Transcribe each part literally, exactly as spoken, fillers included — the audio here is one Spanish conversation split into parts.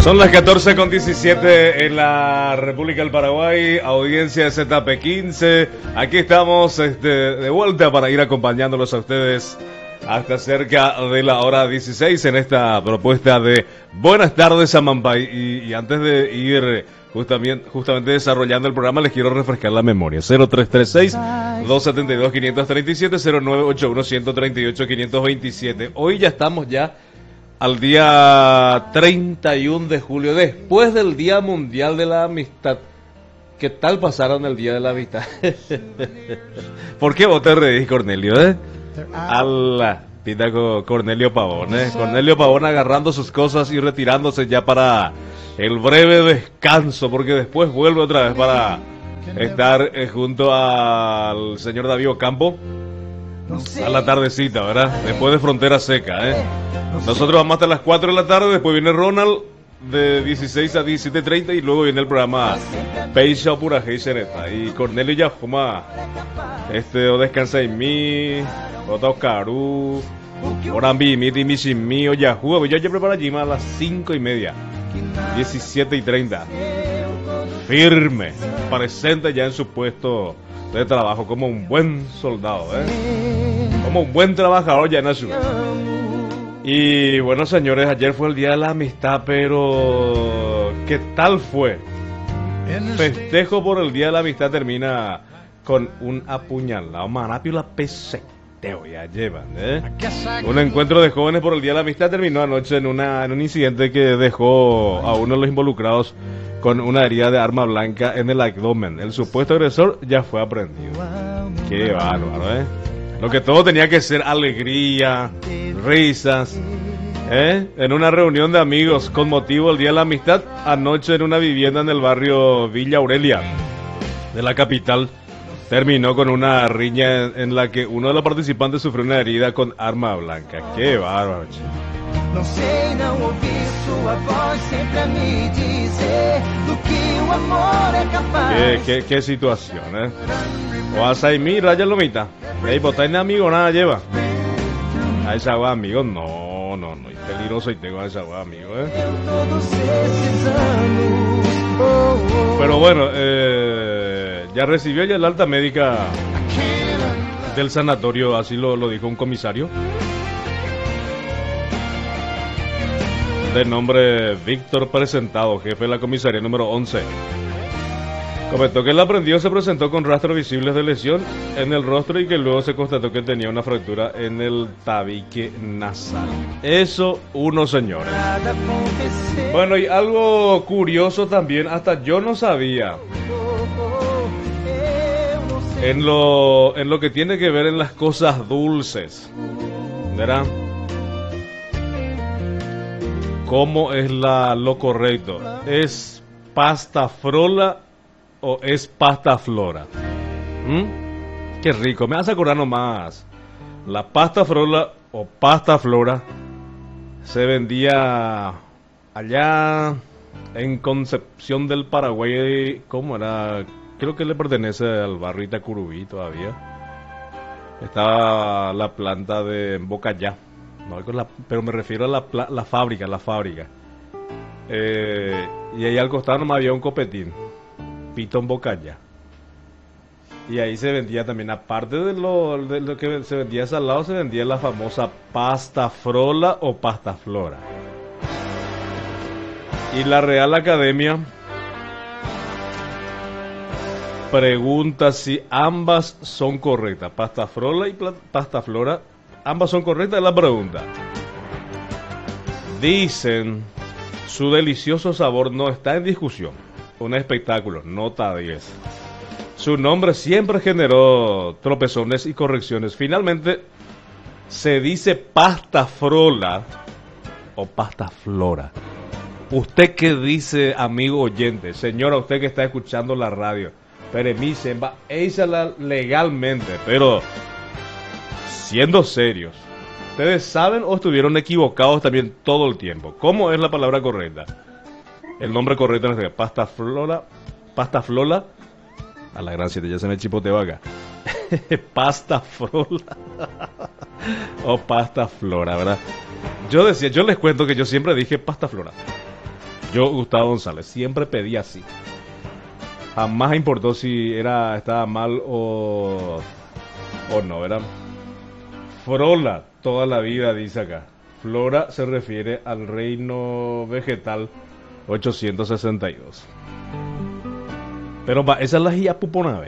Son las catorce con diecisiete en la República del Paraguay, audiencia de Z P quince. Aquí estamos este, de vuelta para ir acompañándolos a ustedes hasta cerca de la hora dieciséis en esta propuesta de Buenas tardes Amampay. Y, y antes de ir justamente, justamente desarrollando el programa, les quiero refrescar la memoria. cero tres tres seis, dos siete dos, cinco tres siete, cero nueve ocho uno, uno tres ocho, cinco dos siete. Hoy ya estamos ya al día treinta y uno de julio, después del Día Mundial de la Amistad. ¿Qué tal pasaron el Día de la Amistad? ¿Por qué vos te reís, Cornelio, eh? Ala, pita con Cornelio Pavón, eh. Cornelio Pavón agarrando sus cosas y retirándose ya para el breve descanso, porque después vuelve otra vez para estar eh, junto al señor David Ocampo a la tardecita, ¿verdad? Después de Frontera Seca, ¿eh? Nosotros vamos hasta las cuatro de la tarde, después viene Ronald de dieciséis a diecisiete treinta y luego viene el programa Peixa Pura Heisereta. Y Cornelio ya fuma este o Descansa en mí, Ota Oscaru, Orambi, Miti, Mishimi, o Yahoo. Yo ya preparo allí a las cinco y media, diecisiete y treinta. Firme, presente ya en su puesto de trabajo como un buen soldado, ¿eh? Como un buen trabajador ya en su. Y bueno, señores, ayer fue el Día de la Amistad, pero ¿qué tal fue? Festejo por el Día de la Amistad termina con un apuñalado, manapio peseteo ya llevan, ¿eh? Un encuentro de jóvenes por el Día de la Amistad terminó anoche en, una, en un incidente que dejó a uno de los involucrados con una herida de arma blanca en el abdomen. El supuesto agresor ya fue aprehendido. Qué bárbaro, ¿eh? Lo que todo tenía que ser alegría, risas, ¿eh? En una reunión de amigos con motivo del Día de la Amistad, anoche en una vivienda en el barrio Villa Aurelia de la capital, terminó con una riña en, en la que uno de los participantes sufrió una herida con arma blanca. ¡Qué bárbaro! Não sei, não ouvi sua voz sempre a me dizer do que o amor é capaz. Qué, qué, qué situación, ¿eh? O a Saimi, raya lomita. Ey, botáis amigo, nada lleva. A esa agua, amigo, no, no, no. Es peligroso y tengo a esa agua, amigo, ¿eh? Pero bueno, eh, ya recibió ya el alta médica del sanatorio, así lo, lo dijo un comisario. De nombre Víctor Presentado, jefe de la comisaría número once. Comentó que el aprendido se presentó con rastros visibles de lesión en el rostro y que luego se constató que tenía una fractura en el tabique nasal. Eso, uno, señores. Bueno, y algo curioso también, hasta yo no sabía. En lo, en lo que tiene que ver en las cosas dulces, ¿verdad? ¿Cómo es la, lo correcto? ¿Es pasta frola o es pasta flora? ¿Mm? Qué rico, me hace acordar nomás. La pasta frola o pasta flora se vendía allá en Concepción del Paraguay. ¿Cómo era? Creo que le pertenece al barrio Itacurubí todavía. Estaba la planta de Bocayá. No, la, pero me refiero a la, la fábrica, la fábrica. Eh, y ahí al costado nomás había un copetín, Pitón Bocaya. Y ahí se vendía también, aparte de lo, de lo que se vendía al lado, se vendía la famosa pasta frola o pasta flora. Y la Real Academia pregunta si ambas son correctas, pasta frola y pasta flora. Ambas son correctas, la pregunta. Dicen, su delicioso sabor no está en discusión. Un espectáculo, nota diez. Su nombre siempre generó tropezones y correcciones. Finalmente, se dice pasta frola o pasta flora. ¿Usted qué dice, amigo oyente? Señora, usted que está escuchando la radio. Permíseme, éisala legalmente, pero siendo serios, ¿ustedes saben o estuvieron equivocados también todo el tiempo? ¿Cómo es la palabra correcta? El nombre correcto es pasta flora, pasta flola. A la gran siete, ya se me chipoteó acá. Pasta frola o pasta flora, ¿verdad? Yo decía, yo les cuento que yo siempre dije pasta flora. Yo, Gustavo González, siempre pedí así. Jamás importó si era estaba mal o, o no, ¿verdad? Frola, toda la vida, dice acá. Flora se refiere al reino vegetal ochocientos sesenta y dos. Pero va, esa es la guía puponave.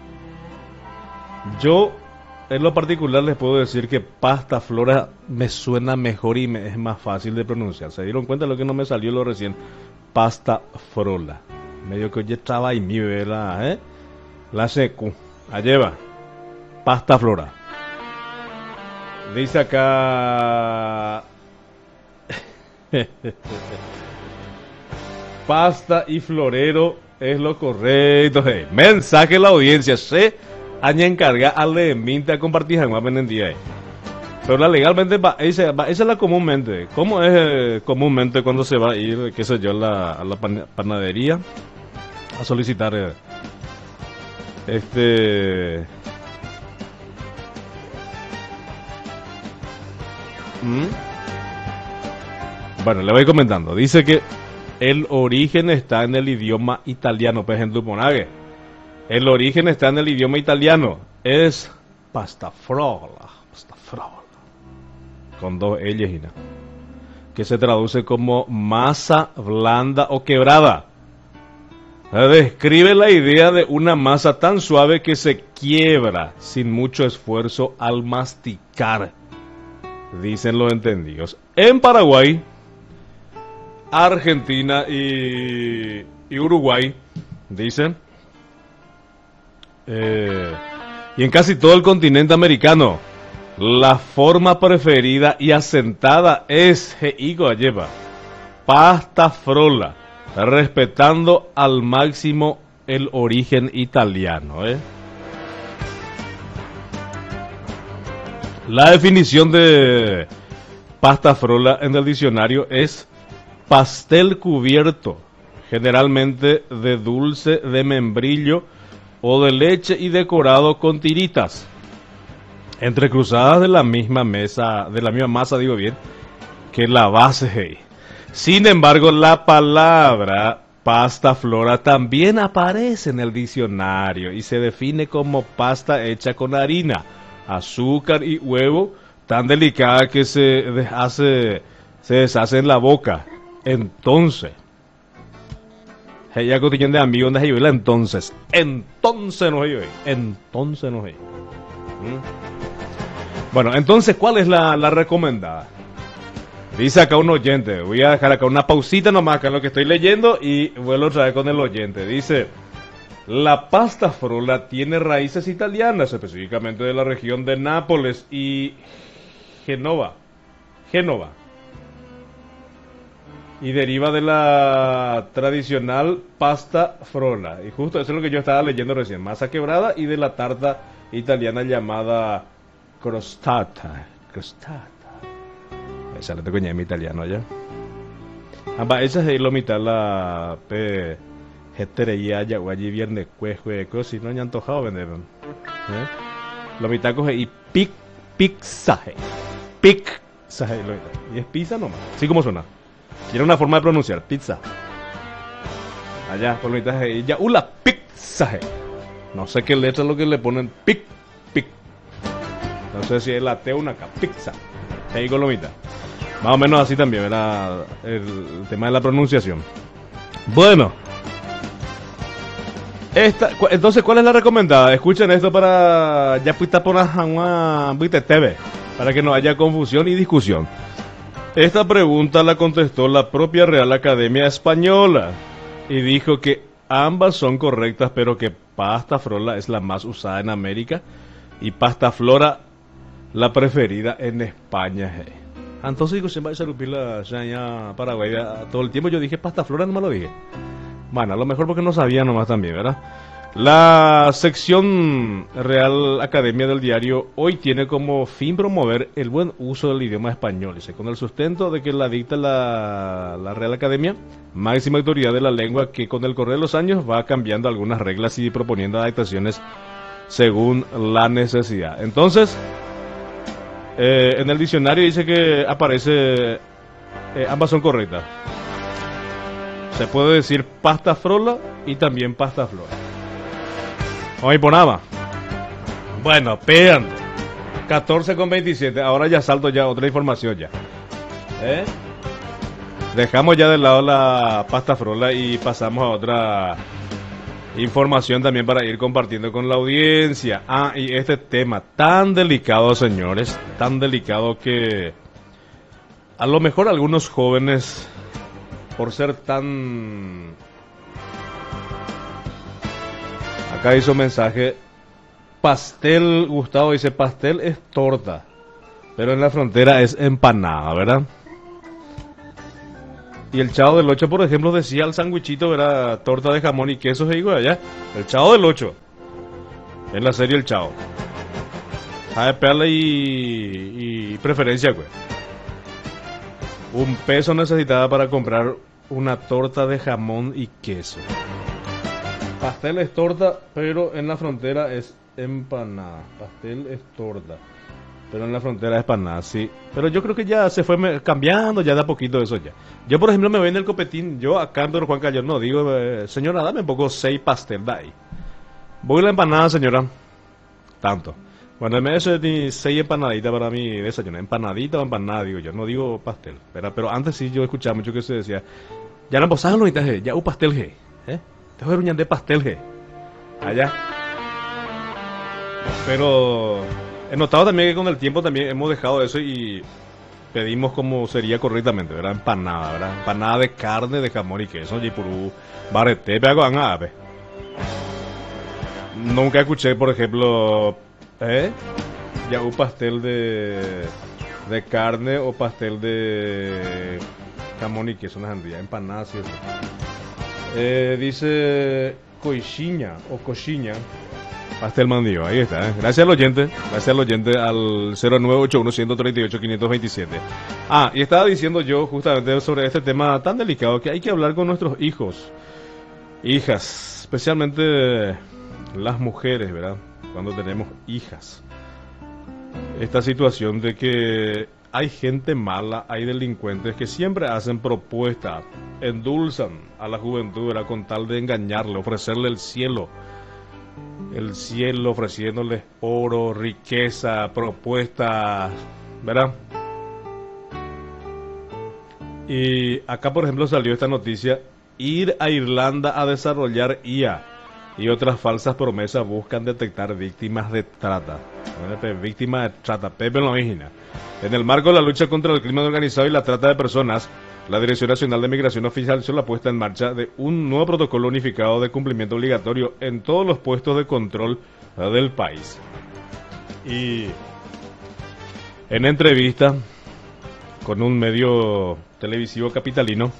Yo, en lo particular, les puedo decir que pasta flora me suena mejor y me es más fácil de pronunciar. ¿Se dieron cuenta de lo que no me salió lo recién? Pasta frola. Medio que oye estaba y mi vela, ¿eh? La secu. Allá va. Pasta flora. Dice acá. Pasta y florero es lo correcto. Hey. Mensaje a la audiencia. Se aña encarga al de Minta a compartir en el día. Pero la legalmente va, esa, va, esa es la comúnmente. ¿Cómo es eh, comúnmente cuando se va a ir, qué sé yo, la, a la pan, panadería a solicitar eh, este ¿Mm? Bueno, le voy comentando. Dice que el origen está en el idioma italiano, por ejemplo, Monage. El origen está en el idioma italiano. Es pasta frola, pasta frola. Con dos L's y nada. Que se traduce como masa blanda o quebrada. Describe la idea de una masa tan suave que se quiebra sin mucho esfuerzo al masticar, dicen los entendidos. En Paraguay, Argentina y, y Uruguay, dicen, eh, y en casi todo el continente americano, la forma preferida y asentada es Heigo lleva pasta frola, respetando al máximo el origen italiano, ¿eh? La definición de pasta frola en el diccionario es pastel cubierto, generalmente de dulce de membrillo o de leche y decorado con tiritas, entrecruzadas de la misma mesa, de la misma masa, digo bien, que la base. Hey. Sin embargo, la palabra pasta flora también aparece en el diccionario y se define como pasta hecha con harina, azúcar y huevo, tan delicada que se deshace, se deshace en la boca. Entonces, ella cotidiana de amigos de Jayuela, entonces, entonces no es entonces no es. ¿Mm? Bueno, entonces, ¿cuál es la, la recomendada? Dice acá un oyente, voy a dejar acá una pausita nomás acá en lo que estoy leyendo y vuelvo otra vez con el oyente. Dice, la pasta frola tiene raíces italianas, específicamente de la región de Nápoles y Génova, Génova, y deriva de la tradicional pasta frola. Y justo eso es lo que yo estaba leyendo recién, masa quebrada y de la tarta italiana llamada crostata, crostata. Esa la tengo en mi italiano allá. Amba, esa es lo mitad la pe hetereía ya guayi viernes cuejue cosi no han antojado vender. ¿Eh? Lo mitad coge y pic pizzaje. Pizzaje y es pizza nomás. Así como suena. Tiene una forma de pronunciar, pizza. Allá por lo mitad ya una pizzaje. No sé qué letra es lo que le ponen pic pic. No sé si es la T o una K, pizza. Ahí con lo mitad. Más o menos así también era el, el tema de la pronunciación. Bueno, esta, cu entonces, ¿cuál es la recomendada? Escuchen esto para ya fuiste por una T V, para que no haya confusión y discusión. Esta pregunta la contestó la propia Real Academia Española y dijo que ambas son correctas, pero que pasta frola es la más usada en América y pasta flora la preferida en España. Entonces digo, se va a interrumpir la ya Paraguay todo el tiempo. Yo dije pasta flora, no me lo dije. Bueno, a lo mejor porque no sabía nomás también, ¿verdad? La sección Real Academia del diario hoy tiene como fin promover el buen uso del idioma español, dice, con el sustento de que la dicta la, la Real Academia, máxima autoridad de la lengua, que con el correr de los años va cambiando algunas reglas y proponiendo adaptaciones según la necesidad. Entonces, eh, en el diccionario dice que aparece, eh, ambas son correctas. Se puede decir pasta frola y también pasta flora. Vamos a ir por nada más. Bueno, espérate. catorce con veintisiete. Ahora ya salto ya otra información ya. ¿Eh? Dejamos ya de lado la pasta frola y pasamos a otra información también para ir compartiendo con la audiencia. Ah, y este tema tan delicado, señores, tan delicado que a lo mejor algunos jóvenes, por ser tan... Acá hizo mensaje, pastel, Gustavo dice, pastel es torta, pero en la frontera es empanada, ¿verdad? Y el Chavo del Ocho, por ejemplo, decía el sándwichito era torta de jamón y queso, se digo allá. El Chavo del Ocho, en la serie El Chavo. A perla y, y preferencia, güey. Un peso necesitaba para comprar una torta de jamón y queso. Pastel es torta, pero en la frontera es empanada. Pastel es torta, pero en la frontera es empanada, sí. Pero yo creo que ya se fue cambiando ya de a poquito eso ya. Yo, por ejemplo, me voy en el copetín. Yo acá en Don Juan Cayón no digo, eh, señora, dame un poco seis pastel de ahí. Voy a la empanada, señora. Tanto. Bueno, me eso de seis empanaditas para mi desayuno. Empanadita o empanada, digo yo. No digo pastel. Pero, pero antes sí yo escuchaba mucho que se decía, ya no pasaban los itaje, ya un pastel G. ¿Eh? Te voy a ruñar de pastel G. Allá. Pero he notado también que con el tiempo también hemos dejado eso y pedimos como sería correctamente, ¿verdad? Empanada, ¿verdad? Empanada de carne, de jamón y queso, y purú, barete, pero ave. Nunca escuché, por ejemplo, ¿eh? Ya un pastel de de carne o pastel de jamón y queso, una sandía, empanada, ¿sí? Eh, dice coichiña o cochiña. Pastel mandío, ahí está, ¿eh? Gracias al oyente, gracias al oyente al cero nueve ocho uno uno tres ocho cinco dos siete. Ah, y estaba diciendo yo justamente sobre este tema tan delicado que hay que hablar con nuestros hijos, hijas, especialmente las mujeres, ¿verdad? Cuando tenemos hijas. Esta situación de que hay gente mala, hay delincuentes que siempre hacen propuestas, endulzan a la juventud, ¿verdad? Con tal de engañarle, ofrecerle el cielo. El cielo ofreciéndoles oro, riqueza, propuestas, ¿verdad? Y acá, por ejemplo, salió esta noticia: ir a Irlanda a desarrollar I A y otras falsas promesas buscan detectar víctimas de trata. Víctimas de trata, Pepe lo imagina. En el marco de la lucha contra el crimen organizado y la trata de personas, la Dirección Nacional de Migración oficializó la puesta en marcha de un nuevo protocolo unificado de cumplimiento obligatorio en todos los puestos de control del país. Y en entrevista con un medio televisivo capitalino,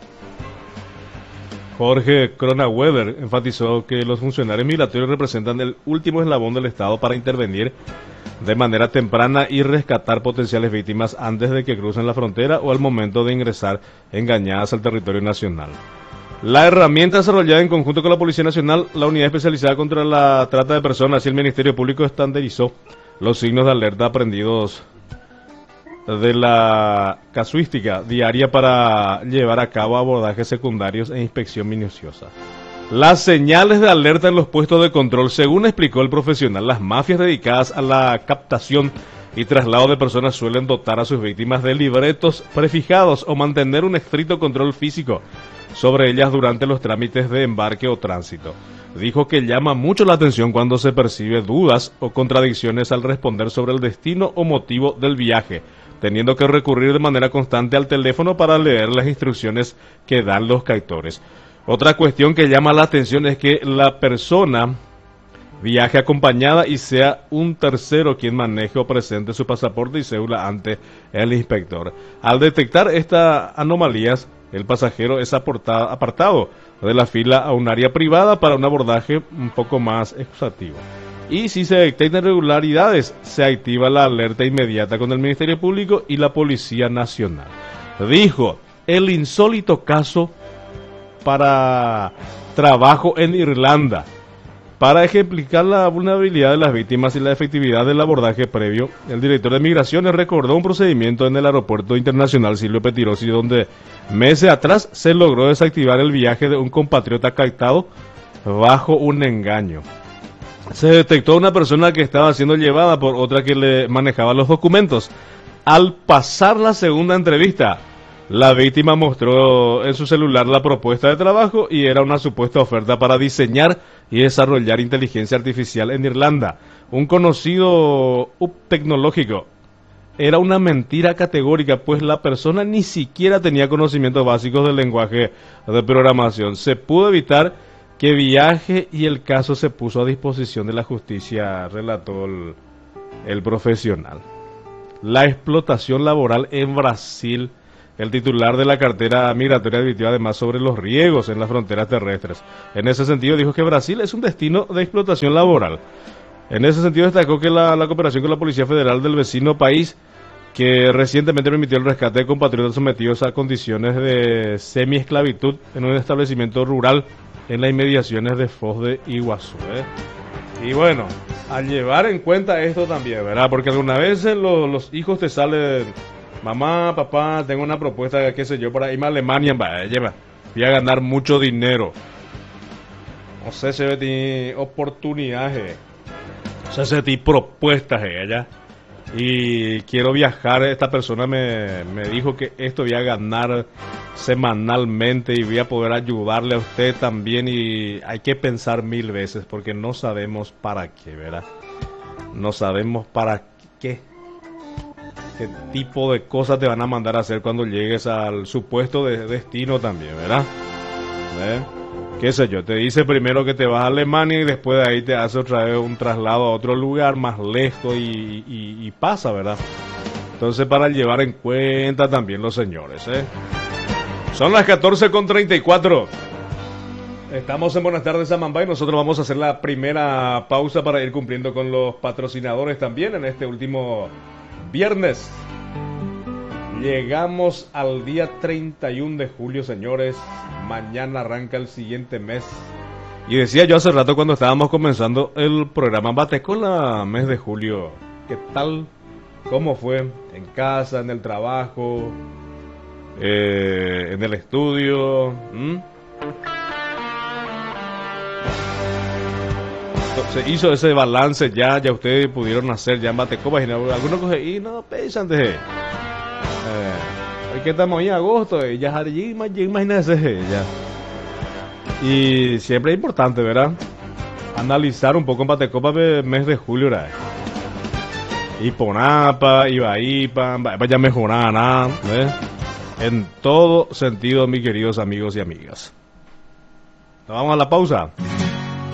Jorge Kronauer enfatizó que los funcionarios migratorios representan el último eslabón del Estado para intervenir de manera temprana y rescatar potenciales víctimas antes de que crucen la frontera o al momento de ingresar engañadas al territorio nacional. La herramienta desarrollada en conjunto con la Policía Nacional, la Unidad Especializada contra la Trata de Personas y el Ministerio Público estandarizó los signos de alerta aprendidos de la casuística diaria para llevar a cabo abordajes secundarios e inspección minuciosa. Las señales de alerta en los puestos de control, según explicó el profesional, las mafias dedicadas a la captación y traslado de personas suelen dotar a sus víctimas de libretos prefijados o mantener un estricto control físico sobre ellas durante los trámites de embarque o tránsito. Dijo que llama mucho la atención cuando se percibe dudas o contradicciones al responder sobre el destino o motivo del viaje, teniendo que recurrir de manera constante al teléfono para leer las instrucciones que dan los caitores. Otra cuestión que llama la atención es que la persona viaje acompañada y sea un tercero quien maneje o presente su pasaporte y cédula ante el inspector. Al detectar estas anomalías, el pasajero es aportado, apartado de la fila a un área privada para un abordaje un poco más exhaustivo. Y si se detectan irregularidades, se activa la alerta inmediata con el Ministerio Público y la Policía Nacional. Dijo, el insólito caso para trabajo en Irlanda. Para ejemplificar la vulnerabilidad de las víctimas y la efectividad del abordaje previo, el director de Migraciones recordó un procedimiento en el Aeropuerto Internacional Silvio Pettirossi, donde meses atrás se logró desactivar el viaje de un compatriota captado bajo un engaño. Se detectó una persona que estaba siendo llevada por otra que le manejaba los documentos. Al pasar la segunda entrevista, la víctima mostró en su celular la propuesta de trabajo y era una supuesta oferta para diseñar y desarrollar inteligencia artificial en Irlanda, un conocido hub tecnológico. Era una mentira categórica, pues la persona ni siquiera tenía conocimientos básicos del lenguaje de programación. Se pudo evitar que viaje y el caso se puso a disposición de la justicia, relató el, el profesional. La explotación laboral en Brasil. El titular de la cartera migratoria advirtió además sobre los riesgos en las fronteras terrestres. En ese sentido dijo que Brasil es un destino de explotación laboral. En ese sentido destacó que la, la cooperación con la Policía Federal del vecino país, que recientemente permitió el rescate de compatriotas sometidos a condiciones de semi-esclavitud en un establecimiento rural en las inmediaciones de Foz de Iguazú. ¿eh? Y bueno, al llevar en cuenta esto también, ¿verdad? Porque algunas veces los, los hijos te salen... Mamá, papá, tengo una propuesta, qué sé yo, para irme a Alemania, va, lleva, voy a ganar mucho dinero. No sé si tiene oportunidades, no sé si tiene propuestas ella. Y quiero viajar, esta persona me, me dijo que esto voy a ganar semanalmente y voy a poder ayudarle a usted también. Y hay que pensar mil veces porque no sabemos para qué, ¿verdad? No sabemos para qué. ¿Qué tipo de cosas te van a mandar a hacer cuando llegues al supuesto de destino también, verdad? ¿Eh? ¿Qué sé yo? Te dice primero que te vas a Alemania y después de ahí te hace otra vez un traslado a otro lugar más lejos y, y, y pasa, ¿verdad? Entonces, para llevar en cuenta también los señores, ¿eh? Son las catorce con treinta y cuatro. Estamos en Buenas Tardes Amambay. Nosotros vamos a hacer la primera pausa para ir cumpliendo con los patrocinadores también en este último viernes. Llegamos al día treinta y uno de julio, señores. Mañana arranca el siguiente mes. Y decía yo hace rato cuando estábamos comenzando el programa Batecola, mes de julio. ¿Qué tal? ¿Cómo fue? En casa, en el trabajo, eh, en el estudio. ¿Mm? Se hizo ese balance ya, ya ustedes pudieron hacer ya en Batecola. Algunos cogen y no pensan de... Eh, hoy que estamos ahí en agosto, y ya imagínense ya. Y siempre es importante, ¿verdad? Analizar un poco en Batecopa el mes de julio, ¿verdad? Y Ponapa, y Bahípa, vaya a mejorar nada, ¿eh? En todo sentido, mis queridos amigos y amigas. ¿Nos vamos a la pausa?